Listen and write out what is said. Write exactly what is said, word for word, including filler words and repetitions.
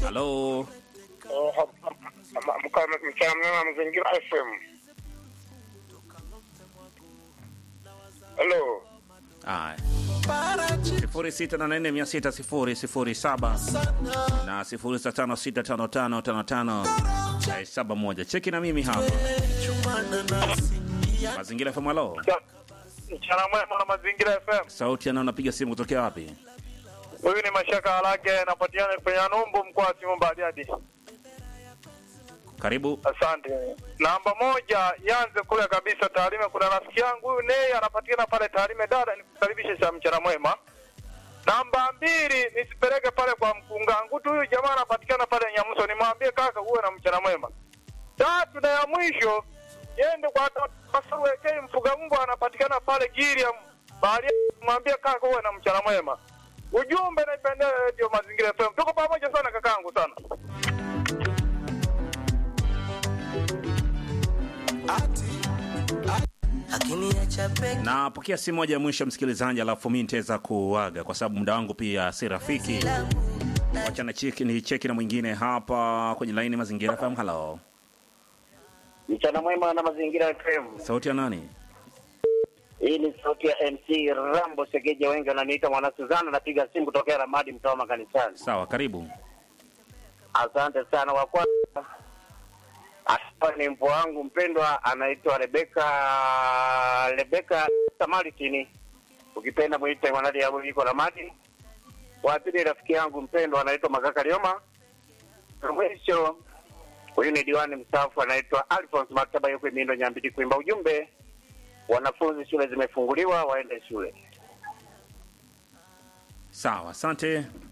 Halo. Oh, mchana mwema Mazingira F M. Hello. Haya. sifuri sita nane nne sita sifuri sifuri saba na sifuri sita tano sita tano tano tano tano saba moja. Cheki na mimi hapa. Mazingira F M. Halo. Mchana mwema na Mazingira F M. Sauti ana unapiga simu kutokea wapi? Huyu ni Mashaka Alage, napatikana kwenye Numbu, mkoa wa Simiyu Bariadi. Karibu. Asante. Namba moja, yanze kule kabisa Tarime. Kuna rafiki yangu huyu Nei anapatikana pale Tarime, dada nikukaribishe cha mchana mwema. Namba mbili, nisipeleke pale kwa mkungangu tu, huyu jamaa anapatikana pale Nyamuso, nimwambie kaka uwe na mchana mwema. Tatu na ya mwisho, yende kwa Pasaweke mfuga mbwa anapatikana pale Giria bahari, nimwambie kaka uwe na mchana mwema. Ujumbe naipendea Radio Mazingira F M. Tuko pamoja sana kakaangu sana. Na pokea simu moja ya mwisho msikilizaji, alafu mimi nitaweza kuaga kwa sababu muda wangu pia si rafiki. Wacha na cheki ni cheki na mwingine hapa kwenye line Mazingira F M. Hello. Mchana mwema na Mazingira F M. Sauti ya nani? Hii ni sauti ya M C Rambo Segeje, wengi wananiita Mwana Suzana, napiga simu kutokea Ramadi, mtaa makanisani. Sawa, karibu. Asante sana. Wa kwanza hapa ni mpo wangu mpendwa anaitwa Rebeka Rebeka Samalitini. Ukipenda muite mwanadi ya yuko Ramadi. Wa pili rafiki yangu mpendwa anaitwa Magaka Lioma. Mwisho huyu ni diwani mstaafu anaitwa Alphonse Maktaba, yuko Mindo Nyambiti kuimba. Ujumbe, wanafunzi shule zimefunguliwa waende shule. Sawa, asante.